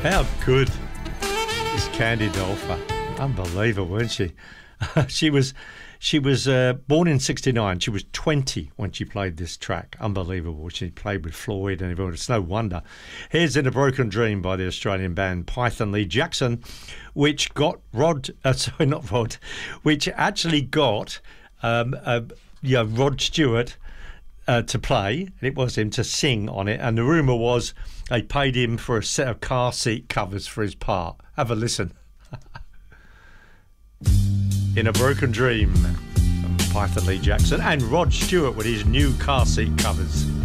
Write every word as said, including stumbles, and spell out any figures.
How good is Candy Dolfer? Unbelievable, wasn't she? she was she was uh, born in sixty-nine. She was twenty when she played this track. Unbelievable. She played with Floyd and everyone. It's no wonder. Here's In a Broken Dream by the Australian band Python Lee Jackson, which got Rod, uh, sorry, not Rod, which actually got um, uh, yeah, Rod Stewart uh, to play. And it was him to sing on it. And the rumour was they paid him for a set of car seat covers for his part. Have a listen. In a Broken Dream from Python Lee Jackson and Rod Stewart with his new car seat covers.